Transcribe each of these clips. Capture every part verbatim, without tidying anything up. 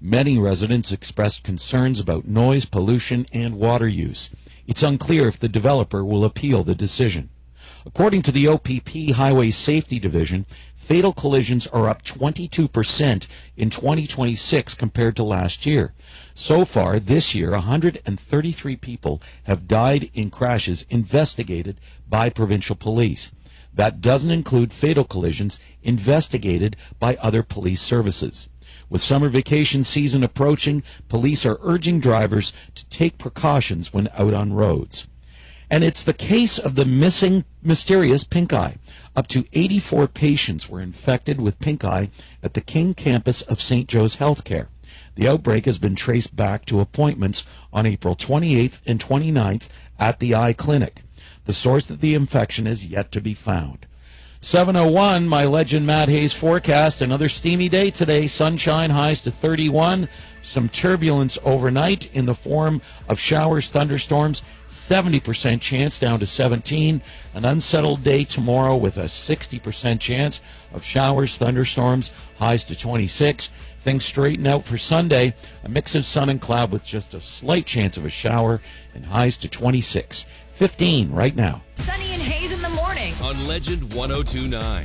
Many residents expressed concerns about noise, pollution, and water use. It's unclear if the developer will appeal the decision. According to the O P P Highway Safety Division, fatal collisions are up twenty-two percent in twenty twenty-six compared to last year. So far this year, one hundred thirty-three people have died in crashes investigated by provincial police. That doesn't include fatal collisions investigated by other police services. With summer vacation season approaching, police are urging drivers to take precautions when out on roads. And it's the case of the missing mysterious pink eye. Up to eighty-four patients were infected with pink eye at the King campus of Saint Joe's Healthcare. The outbreak has been traced back to appointments on April twenty-eighth and twenty-ninth at the eye clinic. The source of the infection is yet to be found. seven oh one, my legend Matt Hayes forecast. Another steamy day today. Sunshine, highs to thirty-one. Some turbulence overnight in the form of showers, thunderstorms. seventy percent chance down to seventeen. An unsettled day tomorrow with a sixty percent chance of showers, thunderstorms, highs to twenty-six. Things straighten out for Sunday. A mix of sun and cloud with just a slight chance of a shower and highs to twenty-six. fifteen right now. Sunny and Hayes in the morning on Legend one oh two point nine.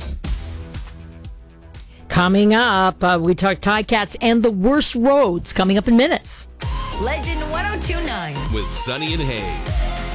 Coming up, uh, we talk Ticats and the worst roads coming up in minutes. Legend one oh two point nine with Sunny and Hayes.